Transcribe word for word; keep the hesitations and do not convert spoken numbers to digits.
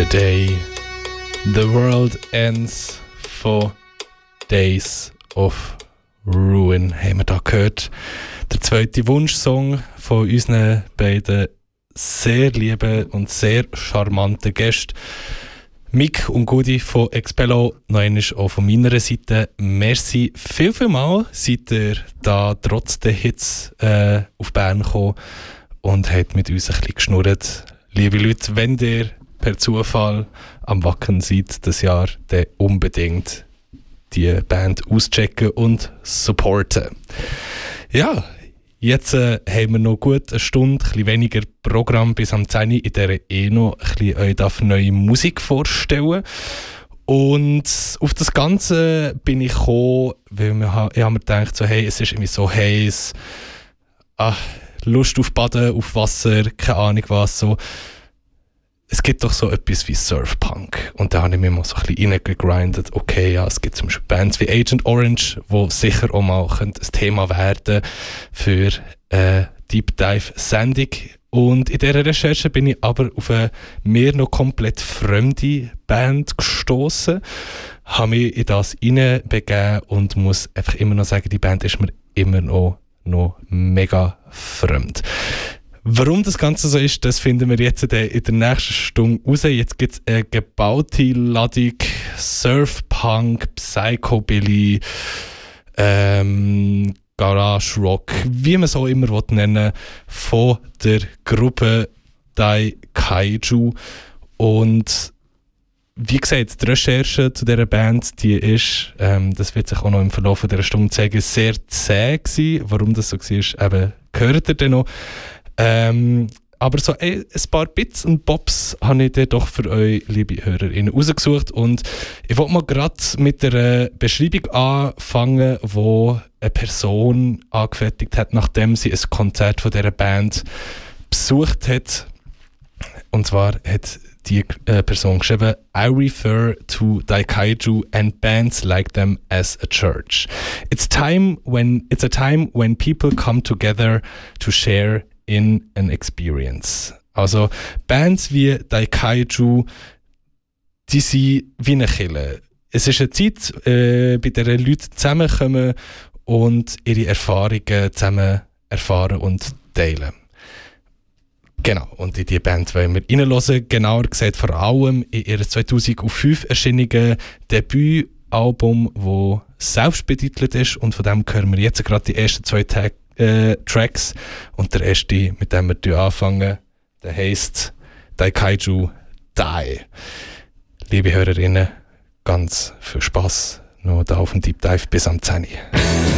The day the world ends for Days of Ruin haben wir da gehört. Der zweite Wunschsong von unseren beiden sehr lieben und sehr charmanten Gästen. Mick und Gudi von Expello, noch einmal auch von meiner Seite. Merci viel, viel mal, seid ihr da trotz der Hits äh, auf Bern gekommen und habt mit uns ein bisschen geschnurrt. Liebe Leute, wenn ihr per Zufall am Wacken seid das Jahr, dann unbedingt die Band auschecken und supporten. Ja, jetzt äh, haben wir noch gut eine Stunde, ein bisschen weniger Programm bis am zehn Uhr, in der ich eh noch ein bisschen euch darf neue Musik vorstellen. Und auf das Ganze bin ich gekommen, weil wir ha- ich habe mir gedacht, so, hey, es ist irgendwie so heiß, ah, Lust auf Baden, auf Wasser, keine Ahnung was, so. Es gibt doch so etwas wie Surfpunk. Und da habe ich mir mal so ein bisschen reingegrindet. Okay, ja, es gibt zum Beispiel Bands wie Agent Orange, die sicher auch mal ein Thema werden für eine Deep Dive Sendung. Und in dieser Recherche bin ich aber auf eine mir noch komplett fremde Band gestoßen, habe mich in das hineinbegeben und muss einfach immer noch sagen, die Band ist mir immer noch, noch mega fremd. Warum das Ganze so ist, das finden wir jetzt in der nächsten Stunde raus. Jetzt gibt es eine gebaute Ladung Surfpunk, Psychobilly, ähm, Garage Rock, wie man es auch immer nennen will, von der Gruppe Daikaiju. Und wie gesagt, die Recherche zu dieser Band, die ist, ähm, das wird sich auch noch im Verlauf dieser Stunde zeigen, sehr zäh gewesen. Warum das so war, eben gehört ihr dann noch. Ähm, aber so ein, ein paar Bits und Bobs habe ich dann doch für euch, liebe HörerInnen, rausgesucht. Und ich wollte mal gerade mit einer Beschreibung anfangen, wo eine Person angefertigt hat, nachdem sie ein Konzert von dieser Band besucht hat. Und zwar hat die äh, Person geschrieben: I refer to Daikaiju and bands like them as a church. It's time when it's a time when people come together to share in an experience. Also Bands wie Daikaiju, die sind wie eine Kirche. Es ist eine Zeit, äh, bei der Leute zusammenkommen und ihre Erfahrungen zusammen erfahren und teilen. Genau, und in diese Band wollen wir reinhören, genauer gesagt vor allem in ihr zweitausendfünf erschienenen Debütalbum, das selbstbetitelt ist, und von dem hören wir jetzt gerade die ersten zwei Tage Äh, Tracks, und der erste, mit dem wir anfangen, der heisst Daikaiju Die. Liebe Hörerinnen, ganz viel Spass noch da auf dem Deep Dive bis am zehn Uhr.